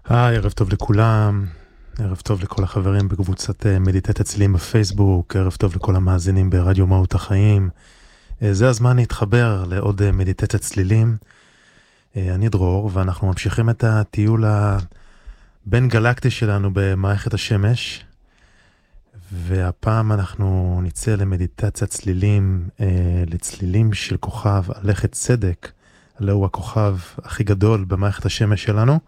ערב טוב לכולם, ערב טוב לכל החברים בקבוצת מדיטת הצלילים בפייסבוק, ערב טוב לכל המאזינים ברדיו מהות החיים. זה הזמן להתחבר לעוד מדיטת הצלילים. אני דרור, ואנחנו ממשיכים את הטיול הבין גלקטי שלנו במערכת השמש, והפעם אנחנו נצא למדיטציה צלילים, לצלילים של כוכב הלכת צדק, עליו הוא הכוכב הכי גדול במערכת השמש שלנו.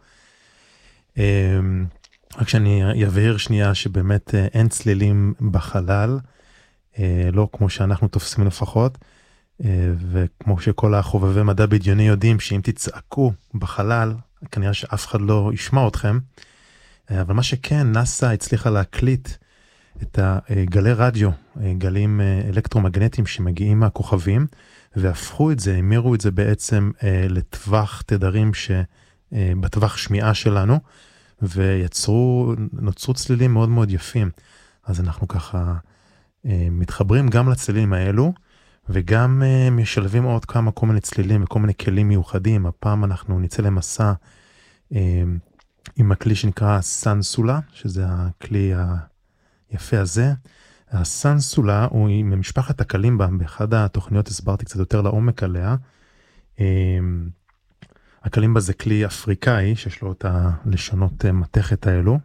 רק שאני יבהיר שנייה שבאמת אין צלילים בחלל, לא כמו שאנחנו תופסים לפחות, וכמו שכל החובבי מדע בדיוני יודעים שאם תצעקו בחלל, כנראה שאף אחד לא ישמע אתכם, אבל מה שכן, נאסא הצליחה להקליט את הגלי רדיו, גלים אלקטרומגנטיים שמגיעים מהכוכבים, והפכו את זה, המירו את זה בעצם לטווח תדרים שבטווח שמיעה שלנו, נוצרו צלילים מאוד מאוד יפים. אז אנחנו ככה מתחברים גם לצלילים האלו, וגם משלבים עוד כל מיני צלילים וכל מיני כלים מיוחדים. הפעם אנחנו נצא למסע עם הכלי שנקרא סנסולה, שזה הכלי היפה הזה. הסנסולה הוא ממשפחת הקלימבה, באחד התוכניות הסברתי קצת יותר לעומק עליה. הקלימבה זה כלי אפריקאי, שיש לו את הלשונות מתכת האלו.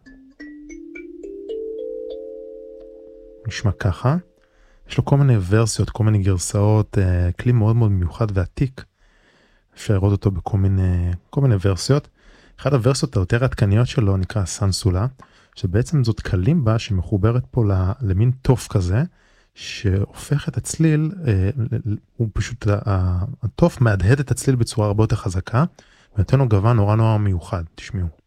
נשמע ככה. יש לו כל מיני ורסיות, כל מיני גרסאות, כלי מאוד מאוד מיוחד ועתיק. אפשר לראות אותו בכל מיני ורסיות. אחת הוורסיות היותר עדכניות שלו נקרא סנסולה, שבעצם זאת קלימבה שמחוברת פה למין תוף כזה, שהופך את הצליל, הוא פשוט, התוף מהדהד את הצליל בצורה הרבה יותר חזקה, ונותן לו גוון נורא נורא מיוחד, תשמעו.